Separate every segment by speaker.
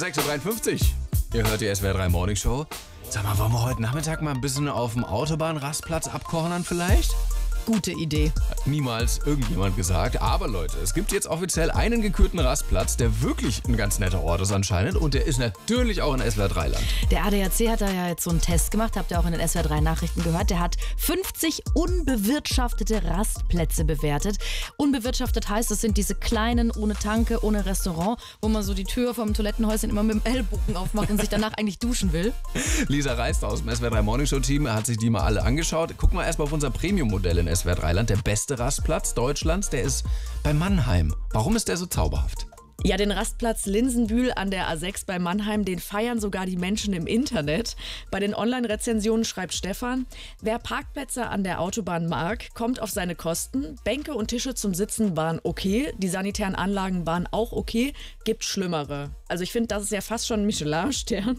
Speaker 1: 6:53 Uhr. Ihr hört die SWR 3 Morning Show. Sag mal, wollen wir heute Nachmittag mal ein bisschen auf dem Autobahnrastplatz abkornern vielleicht?
Speaker 2: Gute Idee.
Speaker 1: Hat niemals irgendjemand gesagt. Aber Leute, es gibt jetzt offiziell einen gekürten Rastplatz, der wirklich ein ganz netter Ort ist anscheinend. Und der ist natürlich auch in SWR 3 Land.
Speaker 2: Der ADAC hat da ja jetzt so einen Test gemacht, habt ihr auch in den SWR 3 Nachrichten gehört. Der hat 50 unbewirtschaftete Rastplätze bewertet. Unbewirtschaftet heißt, es sind diese kleinen, ohne Tanke, ohne Restaurant, wo man so die Tür vom Toilettenhäuschen immer mit dem Ellbogen aufmacht und sich danach eigentlich duschen will.
Speaker 1: Lisa Reist aus dem SWR 3 Morning Show Team hat sich die mal alle angeschaut. Gucken wir erstmal auf unser Premium-Modell in SWR 3 Land. Der beste Rastplatz Deutschlands, der ist bei Mannheim. Warum ist der so zauberhaft?
Speaker 2: Ja, den Rastplatz Linsenbühl an der A6 bei Mannheim, den feiern sogar die Menschen im Internet. Bei den Online-Rezensionen schreibt Stefan: Wer Parkplätze an der Autobahn mag, kommt auf seine Kosten. Bänke und Tische zum Sitzen waren okay, die sanitären Anlagen waren auch okay, gibt schlimmere. Also ich finde, das ist ja fast schon ein Michelin-Stern.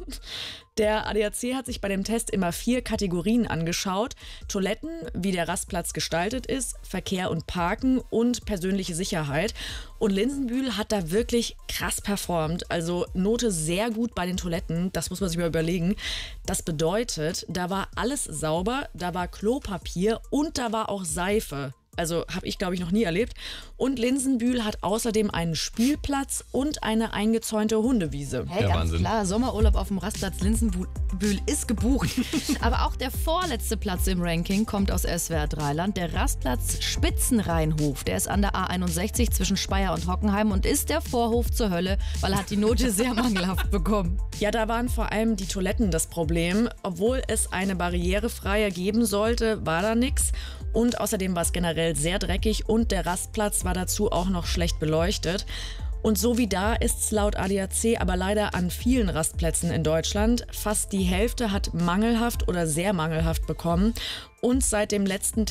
Speaker 2: Der ADAC hat sich bei dem Test immer 4 Kategorien angeschaut: Toiletten, wie der Rastplatz gestaltet ist, Verkehr und Parken und persönliche Sicherheit. Und Linsenbühl hat da wirklich krass performt. Also Note sehr gut bei den Toiletten, das muss man sich mal überlegen. Das bedeutet, da war alles sauber, da war Klopapier und da war auch Seife. Also habe ich, glaube ich, noch nie erlebt. Und Linsenbühl hat außerdem einen Spielplatz und eine eingezäunte Hundewiese.
Speaker 1: Ja,
Speaker 2: Hey, ganz
Speaker 1: Wahnsinn.
Speaker 2: klar, Sommerurlaub auf dem Rastplatz Linsenbühl ist gebucht. Aber auch der vorletzte Platz im Ranking kommt aus SWR 3 Land. Der Rastplatz Spitzenrheinhof. Der ist an der A61 zwischen Speyer und Hockenheim und ist der Vorhof zur Hölle, weil er hat die Note sehr mangelhaft bekommen. Ja, da waren vor allem die Toiletten das Problem. Obwohl es eine barrierefreie geben sollte, war da nichts. Und außerdem war es generell sehr dreckig und der Rastplatz war dazu auch noch schlecht beleuchtet. Und so wie da ist es laut ADAC aber leider an vielen Rastplätzen in Deutschland. Fast die Hälfte hat mangelhaft oder sehr mangelhaft bekommen. Und seit dem letzten